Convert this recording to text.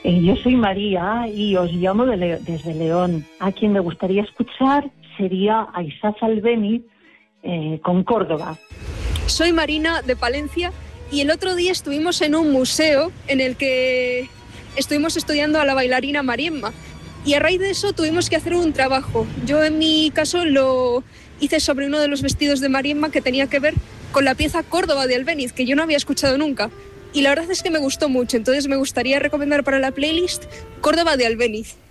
Yo soy María y os llamo desde León. A quien me gustaría escuchar sería a Isaac Albéniz con Córdoba. Soy Marina de Palencia y el otro día estuvimos en un museo en el que estuvimos estudiando a la bailarina Mariemma y a raíz de eso tuvimos que hacer un trabajo. Yo en mi caso lo hice sobre uno de los vestidos de Mariemma que tenía que ver con la pieza Córdoba de Albéniz, que yo no había escuchado nunca. Y la verdad es que me gustó mucho, entonces me gustaría recomendar para la playlist Córdoba de Albéniz.